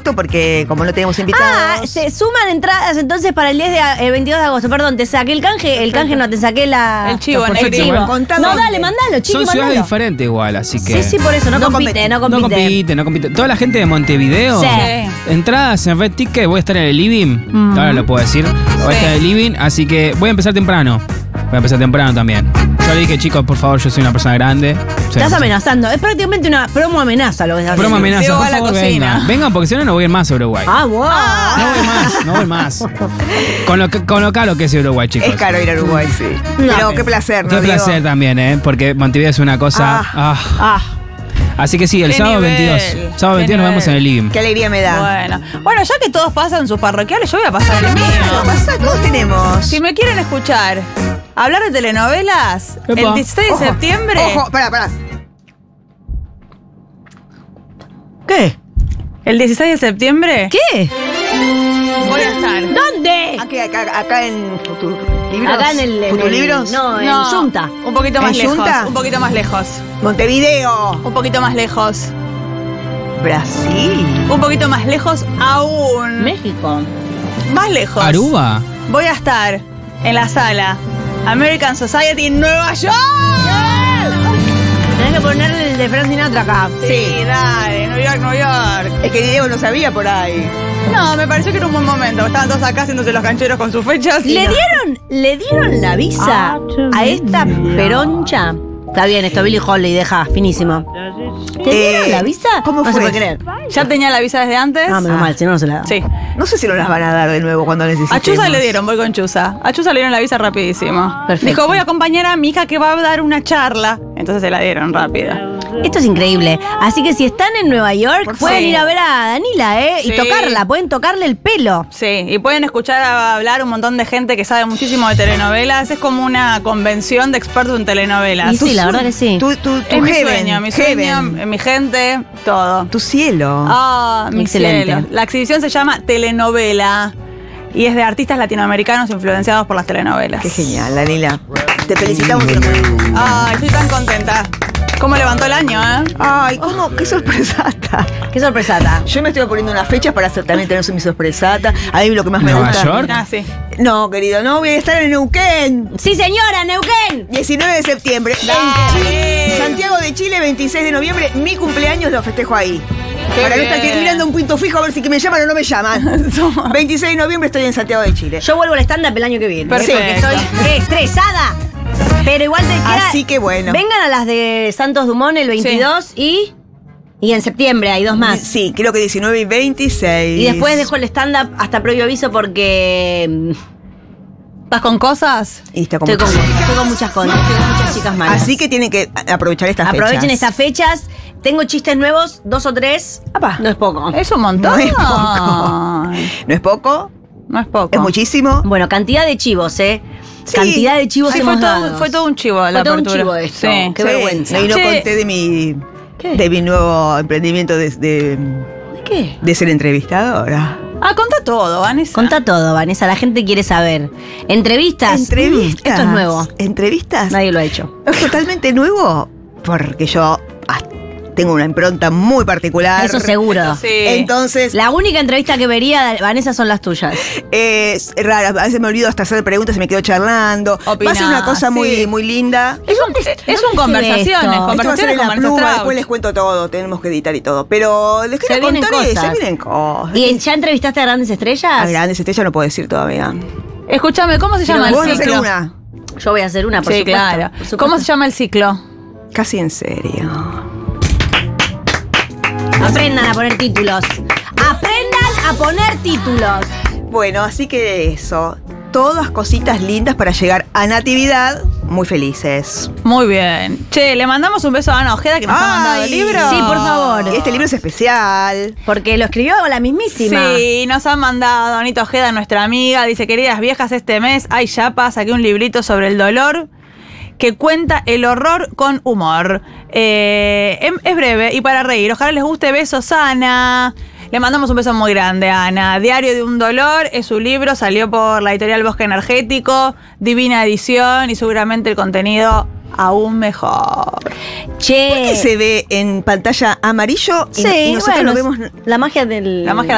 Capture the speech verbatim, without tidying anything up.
agosto porque como no tenemos invitados. Ah, se suman entradas entonces para el, diez de, el veintidós de agosto. Perdón, te saqué el canje. El canje no, te saqué la... El chivo, Por el cierto, chivo. igual. Contá No, dónde. dale, mandalo, chiqui, Son ciudades mandalo. diferentes igual, así que... Sí, sí, por eso, no, No compite, compete. no No compite. compite, no compite. Toda la gente de Montevideo, Sí. entradas en Red Ticket, voy a estar en el living. Mm. Ahora lo puedo decir. Voy a estar en el living, así que voy a empezar temprano. Voy a empezar temprano también. Yo le dije, chicos, por favor, yo soy una persona grande. Estás amenazando. Es prácticamente una promo amenaza lo que estás Promo haciendo. amenaza, Diego por va a la favor, cocina. vengan. Vengan, porque si no, no voy a ir más a Uruguay. Ah, wow. No voy más, no voy más. Con lo, con lo caro que es Uruguay, chicos. Es caro ir a Uruguay, sí. No. Pero qué placer, ¿no? Qué Diego? placer también, ¿eh? Porque Montevideo es una cosa... Ah. ah. Ah. Así que sí, el Qué sábado nivel, veintidós. Sábado qué veintidós nos vemos en nivel. el living. Qué alegría me da. Bueno. bueno, ya que todos pasan sus parroquiales, yo voy a pasar el mío. Pasa, todos tenemos. Si me quieren escuchar hablar de telenovelas, Epa. el dieciséis Ojo, de septiembre. Ojo, pará, pará. ¿Qué? El dieciséis de septiembre ¿Qué? voy a estar. ¿Dónde? Aquí, acá, acá en Futur Libros. Acá en el... en Futur el- Libros. No, en No, Junta. Un poquito más ¿En lejos. Junta? Un poquito más lejos. Montevideo. Un poquito más lejos. Brasil. Un poquito más lejos aún. México. Más lejos. ¿Aruba? Voy a estar en la sala American Society en Nueva York. Tenés que ponerle el de Frank Sinatra acá. Sí, dale, New York, New York. Es que Diego no sabía por ahí. No, me pareció que era un buen momento. Estaban todos acá haciéndose los cancheros con sus fechas. y ¿Le no. dieron, ¿Le dieron la visa a esta peroncha? Está bien, esto Billie Holiday, deja, finísimo. ¿Te Eh, dieron la visa? ¿cómo no fue? se puede creer. ¿Ya tenía la visa desde antes? Ah, menos mal, si no, no se la da. Sí. No sé si nos las van a dar de nuevo cuando necesitemos. A Chusa le dieron, voy con Chusa. A Chusa le dieron la visa rapidísimo. Perfecto. Dijo, voy a acompañar a mi hija que va a dar una charla. Entonces se la dieron rápida. Esto es increíble. Así que si están en Nueva York, Por pueden favor. ir a ver a Danila, ¿eh? Y Sí. tocarla, pueden tocarle el pelo. Sí, y pueden escuchar a hablar un montón de gente que sabe muchísimo de telenovelas. Es como una convención de expertos en telenovelas. Y sí, la verdad que sí. Tu, tu, tu Es mi heaven, sueño, mi heaven. sueño, mi gente, todo. Tu cielo. Ah, mi Excelente. cielo. La exhibición se llama Telenovela y es de artistas latinoamericanos influenciados por las telenovelas. Qué genial, Danila. Te felicitamos. y lo ponemos. Ay, estoy tan contenta. ¿Cómo levantó el año, eh? Ay, ¿cómo? Qué sorpresata. Qué sorpresata. Yo me estoy poniendo unas fechas para hacer, también tener mi sorpresata. A mí lo que más me ¿Nueva gusta. York? Ah, sí. No, querido, no, voy a estar en Neuquén. Sí, señora, Neuquén. diecinueve de septiembre. Dale. Santiago de Chile, veintiséis de noviembre. Mi cumpleaños lo festejo ahí. Qué Para no estar bien. aquí mirando un punto fijo a ver si que me llaman o no me llaman. veintiséis de noviembre estoy en Santiago de Chile. Yo vuelvo al stand-up el año que viene. ¿eh? Perfecto. Porque estoy estresada. Pero igual te queda. Así que bueno. Vengan a las de Santos Dumont el veintidós y. Y en septiembre hay dos más. Sí, creo que diecinueve y veintiséis. Y después dejo el stand-up hasta previo aviso porque. mm, ¿Estás con cosas? Y está como- Estoy con, estoy con muchas cosas, estoy con muchas chicas malas. Así que tienen que aprovechar estas Aprovechen fechas. estas fechas. Tengo chistes nuevos, dos o tres. Apa. No es poco. Es un montón. No es poco. No es poco, No es poco. es muchísimo. Bueno, cantidad de chivos, ¿eh? Sí. Cantidad de chivos Ay, hemos fue, dado. todo, fue todo un chivo la Fue todo un apertura. chivo esto. Sí. Qué vergüenza. Y no Che. conté de mi, ¿Qué? de mi nuevo emprendimiento de, de, ¿De qué? de ser entrevistadora. Ah, contá todo, Vanessa. Contá todo, Vanessa. La gente quiere saber. Entrevistas. Entrevistas. Mm, esto es nuevo. ¿Entrevistas? Nadie lo ha hecho. Es totalmente nuevo porque yo ah, tengo una impronta muy particular. Eso seguro. Eso sí. Entonces, La única entrevista que vería, Vanessa, son las tuyas. es rara. A veces me olvido hasta hacer preguntas y me quedo charlando. Opinás, Va a ser una cosa muy, sí. muy linda. Es un, es un conversaciones, esto? Esto va a ser conversaciones en con la Vanessa pluma, Strauch. después les cuento todo, tenemos que editar y todo. Pero les Se quiero vienen contar eso, cosas. se vienen cosas. ¿Y ya entrevistaste a grandes estrellas? A grandes estrellas no puedo decir todavía. Escúchame, ¿cómo se llama Vos el vas a hacer ciclo? una. Yo voy a hacer una, por Sí, supuesto. claro. por supuesto. ¿Cómo se llama el ciclo? Casi en serio. Aprendan a poner títulos. Aprendan a poner títulos. Bueno, así que eso. Todas cositas lindas para llegar a Natividad muy felices. Muy bien. Che, le mandamos un beso a Ana Ojeda que nos ha mandado el Ay. libro. Sí, por favor. Este libro es especial. Porque lo escribió la mismísima. Sí, nos han mandado Anita Ojeda, nuestra amiga. Dice, queridas viejas, este mes hay chapa, saqué un librito sobre el dolor que cuenta el horror con humor. Eh, em- es breve y para reír. Ojalá les guste. Besos, Ana. Le mandamos un beso muy grande, Ana. Diario de un dolor es su libro, salió por la editorial Bosque Energético, divina edición y seguramente el contenido aún mejor. Che. ¿Por qué se ve en pantalla amarillo y, Sí, y nosotros bueno, lo vemos? la magia del. La magia